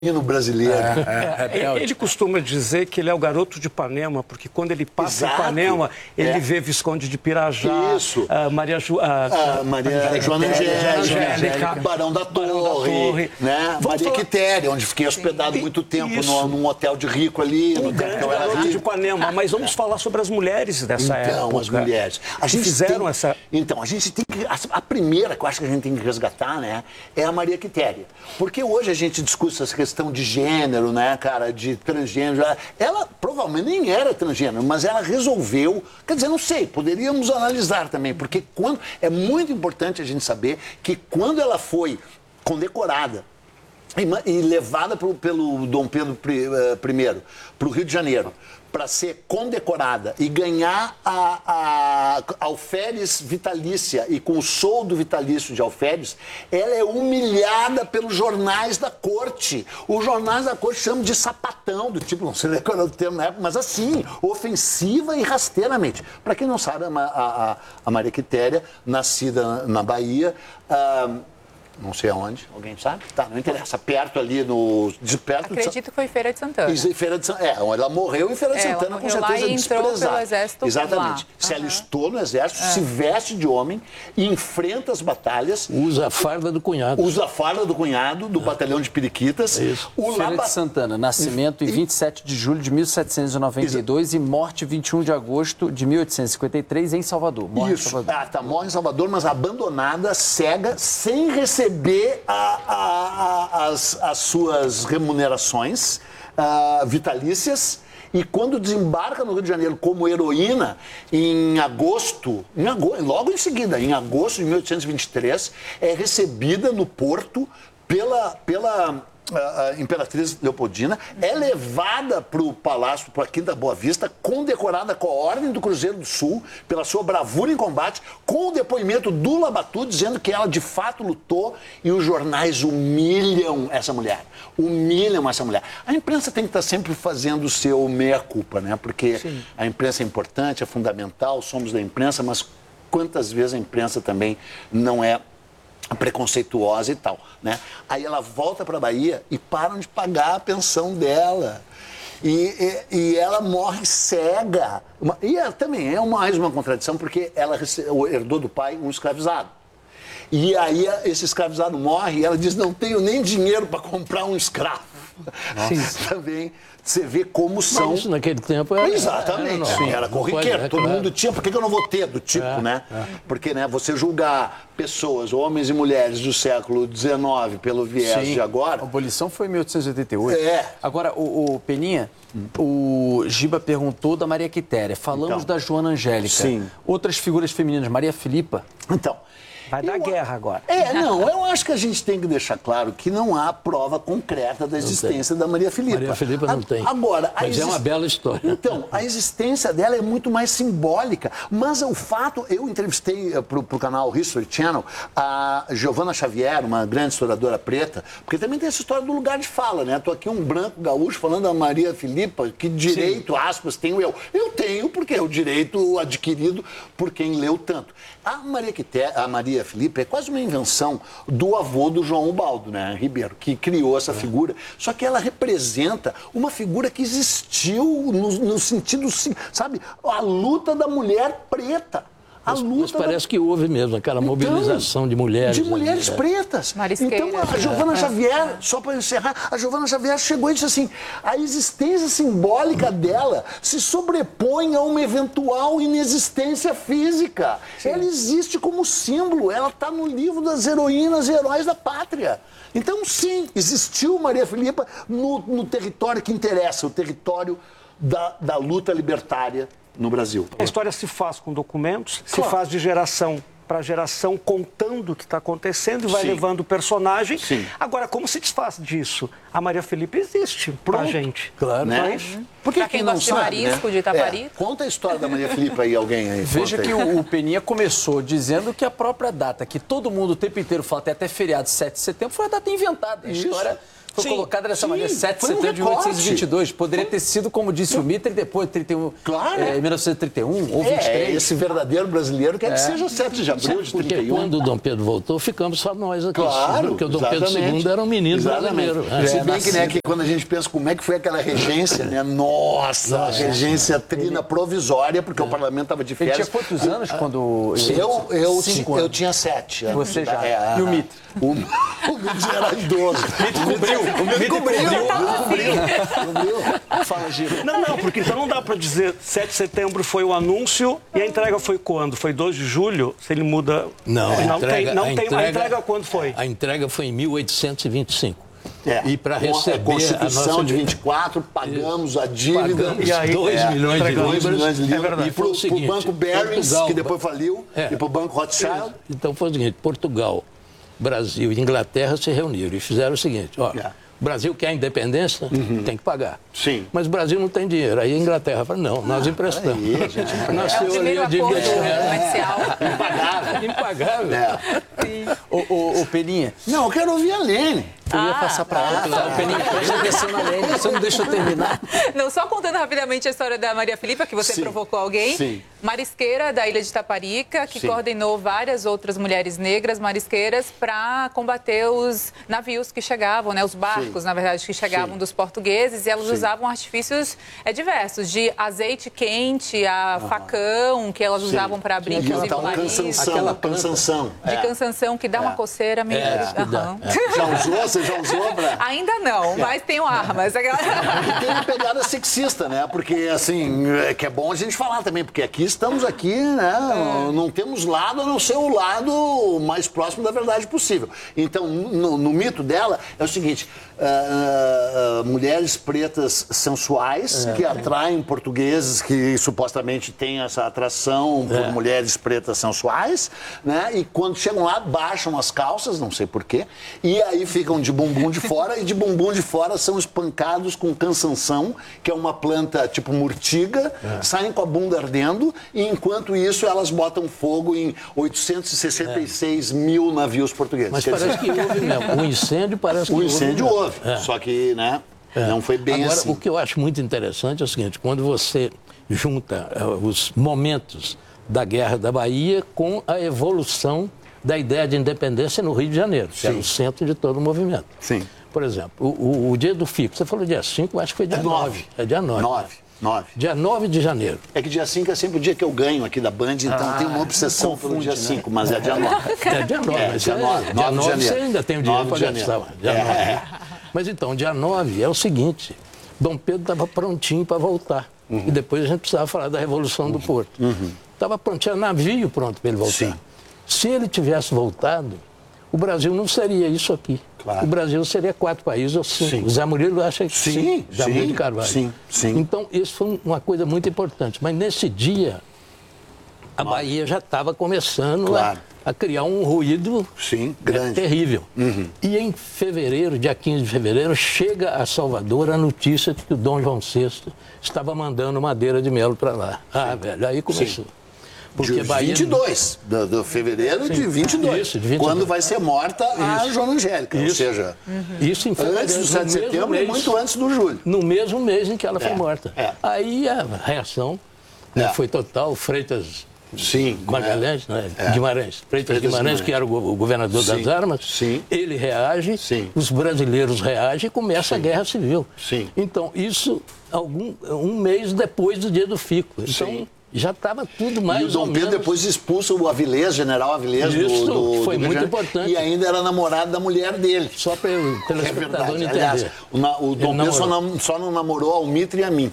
hino brasileiro. Ele costuma dizer que ele é o garoto de Ipanema, porque quando ele passa em Ipanema, ele vê Visconde de Pirajá, Maria Joana Angélica, Barão da Torre, né? Maria Quitéria, onde fiquei hospedado muito tempo num hotel de rico ali. Um grande garoto de Ipanema. Mas vamos falar sobre as mulheres dessa época. Então, as mulheres. A gente fizeram essa... Então, a gente tem que... A primeira que eu acho que a gente tem que resgatar, né, é a Maria Quitéria. Porque hoje a gente discute essa questão de gênero, né, cara, de transgênero. Ela provavelmente nem era transgênero, mas ela resolveu, quer dizer, não sei, poderíamos analisar também, porque é muito importante a gente saber que quando ela foi condecorada e levada pelo Dom Pedro I para o Rio de Janeiro, para ser condecorada e ganhar a alferes vitalícia e com o soldo vitalício de alferes, ela é humilhada pelos jornais da corte. Os jornais da corte chamam de sapatão, do tipo, não sei qual era o termo na época, mas assim, ofensiva e rasteiramente. Para quem não sabe, a Maria Quitéria, nascida na Bahia, não sei aonde, alguém sabe? Tá, não interessa. Perto ali no... Acredito que foi Feira de Santana. Feira de Santana. Ela morreu em Feira de Santana, com certeza entrou pelo exército. Exatamente. Se alistou no exército, se veste de homem, enfrenta as batalhas. Usa a farda do cunhado. Usa a farda do cunhado, do batalhão de Periquitas. Feira de Santana, nascimento em 27 de julho de 1792 e morte 21 de agosto de 1853 em Salvador. Morre em Salvador. Morre em Salvador, mas abandonada, cega, sem receber as suas remunerações vitalícias, e quando desembarca no Rio de Janeiro como heroína logo em seguida, em agosto de 1823, é recebida no Porto pela a Imperatriz Leopoldina, é levada para o Palácio, para a Quinta Boa Vista, condecorada com a Ordem do Cruzeiro do Sul, pela sua bravura em combate, com o depoimento do Labatu, dizendo que ela de fato lutou, e os jornais humilham essa mulher. Humilham essa mulher. A imprensa tem que estar sempre fazendo o seu meia-culpa, né? Porque a imprensa é importante, é fundamental, somos da imprensa, mas quantas vezes a imprensa também não é preconceituosa e tal, né? Aí ela volta para a Bahia e param de pagar a pensão dela. E ela morre cega. E ela também é mais uma contradição, porque ela herdou do pai um escravizado. E aí esse escravizado morre e ela diz, não tenho nem dinheiro para comprar um escravo. Também você vê como são... Mas naquele tempo era... Exatamente, era corriqueiro, todo mundo tinha, por que eu não vou ter do tipo, né? Porque, né, você julgar pessoas, homens e mulheres do século XIX pelo viés de agora... A abolição foi em 1888. Agora, o Peninha, o Giba perguntou da Maria Quitéria, falamos da Joana Angélica. Outras figuras femininas, Maria Filipa. Então... Vai dar guerra agora. Eu acho que a gente tem que deixar claro que não há prova concreta da existência da Maria Filipa. Maria Filipa não tem. Agora, mas é uma bela história. Então, a existência dela é muito mais simbólica. Mas o fato, eu entrevistei para o canal History Channel a Giovanna Xavier, uma grande historiadora preta, porque também tem essa história do lugar de fala, né? Estou aqui um branco gaúcho falando da Maria Filipa, que direito, aspas, tenho eu? Eu tenho, porque é o direito adquirido por quem leu tanto. A Maria Filipa é quase uma invenção do avô do João Ubaldo, né, Ribeiro, que criou essa figura. Só que ela representa uma figura que existiu no sentido, sabe, a luta da mulher preta. Mas parece que houve mesmo aquela mobilização de mulheres. De mulheres pretas. Então, a Giovanna Xavier, só para encerrar, a Giovanna Xavier chegou e disse assim, a existência simbólica dela se sobrepõe a uma eventual inexistência física. Ela existe como símbolo, ela está no livro das heroínas e heróis da pátria. Então, sim, existiu Maria Filipa no território que interessa, o território da luta libertária no Brasil. A história se faz com documentos, se faz de geração para geração, contando o que está acontecendo e vai levando o personagem. Agora, como se desfaz disso? A Maria Filipa existe pra gente. Claro. Né? Pra quem gosta de marisco, de Itaparica. Conta a história da Maria Filipa aí, alguém aí. Veja que o Peninha começou dizendo que a própria data, que todo mundo o tempo inteiro fala, até feriado 7 de setembro, foi a data inventada. A história Foi colocada dessa maneira, 7 de setembro de 1822. Poderia ter sido, como disse o Mitre, depois de 31, em 1931 ou 23. Esse verdadeiro brasileiro quer que seja 7 de abril de 31. Porque quando o Dom Pedro voltou, ficamos só nós aqui. Claro, porque o Dom Pedro II era um menino brasileiro. Se bem que, né, que quando a gente pensa como é que foi aquela regência, né? Nossa, a regência trina provisória, porque o parlamento estava de férias. Ele tinha quantos anos quando... Eu tinha 7 anos. Você já. E o Mitre? O Mitre era idoso. O Mitre cobriu. Fala, Gil. Não, porque então não dá para dizer 7 de setembro foi o anúncio e a entrega foi quando? Foi 2 de julho? Se ele muda... Não, a entrega quando foi? A entrega foi em 1825. E para a receber Constituição a nossa... de 24, pagamos a dívida. Pagamos 2 milhões de libras. E para o Banco Barings, que depois faliu, e para o Banco Rothschild. Então foi o seguinte, Portugal, Brasil e Inglaterra se reuniram e fizeram o seguinte, ó... O Brasil quer a independência, tem que pagar. Sim. Mas o Brasil não tem dinheiro. Aí a Inglaterra fala, não, nós emprestamos. Nasceu ali a dívida comercial. Impagável. Ô, Peninha. Não, eu quero ouvir a Lene. Eu ia passar para ela. Peninha, presta atenção na Lene. Você não deixa eu terminar? Não, só contando rapidamente a história da Maria Filipa, que você provocou alguém. Sim. Marisqueira da Ilha de Taparica, que coordenou várias outras mulheres negras marisqueiras para combater os navios que chegavam, né? Os barcos, na verdade, que chegavam dos portugueses. E elas usavam artifícios diversos, de azeite quente a facão, que elas usavam para abrir, inclusive, o nariz. Aquela cansanção. De cansanção, que dá uma coceira meio... Já usou? Você já usou? Ainda não, mas tenho armas. E tem uma pegada sexista, né? Porque, assim, que é bom a gente falar também, porque aqui estamos aqui, né? Não temos lado a não ser o lado mais próximo da verdade possível. Então, no mito dela, é o seguinte, mulheres pretas sensuais que atraem portugueses que supostamente têm essa atração por mulheres pretas sensuais, né? E quando chegam lá, baixam as calças, não sei porquê, e aí ficam de bumbum de fora, e de bumbum de fora são espancados com cansanção, que é uma planta tipo murtiga, saem com a bunda ardendo, e enquanto isso elas botam fogo em 866 mil navios portugueses. Mas parece que houve mesmo. O incêndio parece que houve. O incêndio houve, É. só que, né, não foi bem Agora, assim. o que eu acho muito interessante é o seguinte, quando você junta os momentos da Guerra da Bahia com a evolução da ideia de independência no Rio de Janeiro, que era o centro de todo o movimento. Sim. Por exemplo, o dia do FICO, você falou dia 5, acho que foi dia 9. É dia 9. 9. Dia 9 de janeiro. É que dia 5 é sempre o dia que eu ganho aqui da Band, então tem uma obsessão pelo dia 5, mas é dia 9. É dia 9. É, dia 9. Dia 9 de você ainda tem o dinheiro para gastar. Dia 9. Mas então, dia 9 é o seguinte, Dom Pedro estava prontinho para voltar. E depois a gente precisava falar da Revolução do Porto. Estava pronto, tinha navio pronto para ele voltar. Sim. Se ele tivesse voltado, o Brasil não seria isso aqui. Claro. O Brasil seria 4 países ou 5. Sim. O Zé Murilo acha que Sim, Zé Murilo de Carvalho. sim. Então, isso foi uma coisa muito importante. Mas nesse dia, a Bahia já estava começando a criar um ruído grande. Terrível. E em fevereiro, dia 15 de fevereiro, chega a Salvador a notícia de que o Dom João VI estava mandando madeira de mel para lá. Velho, aí começou. Porque de Bahia... 22 de fevereiro de 22, isso, de 22. Quando vai ser morta a Joana Angélica, ou seja, isso em fevereiro, antes do 7 de setembro e muito antes do julho. No mesmo mês em que ela foi morta. Aí a reação foi total, Freitas Magalhães, Guimarães, Freitas Guimarães, que era o governador das armas, ele reage, os brasileiros reagem e começa a guerra civil. Então, isso um mês depois do dia do Fico. Então, já estava tudo mais ou menos... E o Dom Pedro depois expulsa o Avilés, general Avilés do foi muito importante. E ainda era namorado da mulher dele. Só para o telespectador entender. Aliás, o Dom Pedro só não namorou ao Mitre e a mim.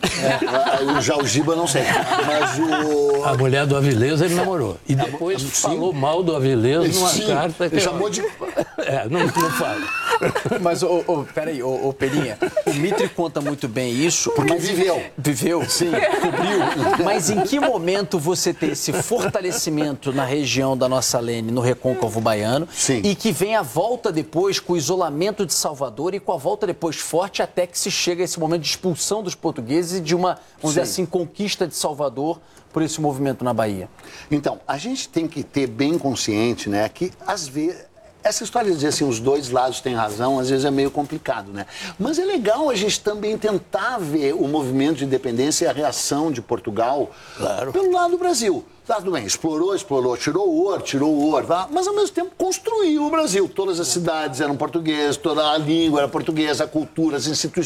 Já o Giba não sei. Mas a mulher do Avilés ele namorou. E depois falou mal do Avilés numa carta. Ele chamou de... não fala. Mas, peraí, Peninha, o Mitre conta muito bem isso. Porque viveu. Viveu, sim, cobriu. Mas em que momento você tem esse fortalecimento na região da nossa Lene, no recôncavo baiano, e que vem a volta depois com o isolamento de Salvador e com a volta depois forte até que se chega a esse momento de expulsão dos portugueses e de uma, vamos dizer assim, conquista de Salvador por esse movimento na Bahia? Então, a gente tem que ter bem consciente, né, que às vezes essa história de dizer assim, os dois lados têm razão, às vezes é meio complicado, né? Mas é legal a gente também tentar ver o movimento de independência e a reação de Portugal pelo lado do Brasil. Tá, tudo bem, explorou, tirou o ouro, tá? Mas ao mesmo tempo construiu o Brasil. Todas as cidades eram portuguesas, toda a língua era portuguesa, a cultura, as instituições